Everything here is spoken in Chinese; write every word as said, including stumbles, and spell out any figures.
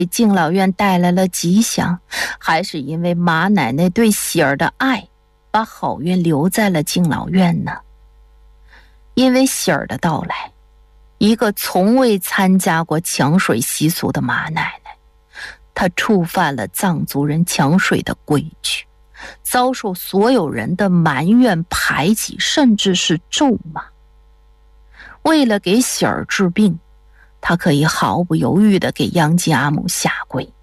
给敬老院带来了吉祥，还是因为马奶奶对喜儿的爱，把好运留在了敬老院呢？因为喜儿的到来，一个从未参加过抢水习俗的马奶奶，她触犯了藏族人抢水的规矩，遭受所有人的埋怨、排挤，甚至是咒骂。为了给喜儿治病，她可以毫不犹豫地给央吉阿姆下跪，